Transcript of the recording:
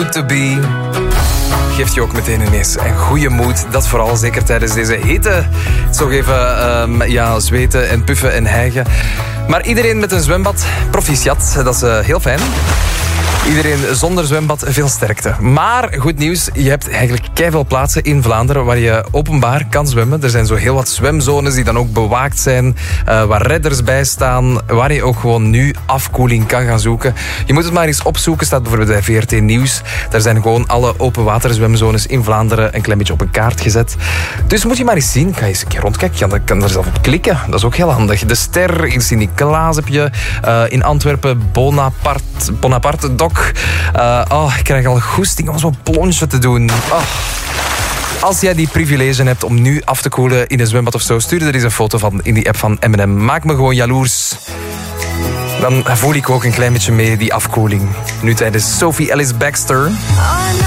good to be. Geeft je ook meteen ineens een goede moed. Dat vooral, zeker tijdens deze hitte. Zo even zweten en puffen en hijgen. Maar iedereen met een zwembad, proficiat. Dat is heel fijn. Iedereen zonder zwembad, veel sterkte. Maar goed nieuws, je hebt eigenlijk keiveel plaatsen in Vlaanderen waar je openbaar kan zwemmen. Er zijn zo heel wat zwemzones die dan ook bewaakt zijn, waar redders bij staan, waar je ook gewoon nu afkoeling kan gaan zoeken. Je moet het maar eens opzoeken, staat bijvoorbeeld bij VRT Nieuws. Daar zijn gewoon alle openwaterzwemzones in Vlaanderen een klein beetje op een kaart gezet. Dus moet je maar eens zien, ga eens een keer rondkijken. Dan kan je er zelf op klikken, dat is ook heel handig. De Ster, in Sint-Niklaas heb je, in Antwerpen Bonaparte Dock. Ik krijg al goesting om zo'n plonsje te doen. Als jij die privilege hebt om nu af te koelen in een zwembad of zo, stuur er eens een foto van in die app van M&M. Maak me gewoon jaloers. Dan voel ik ook een klein beetje mee die afkoeling. Nu tijdens Sophie Ellis-Bextor.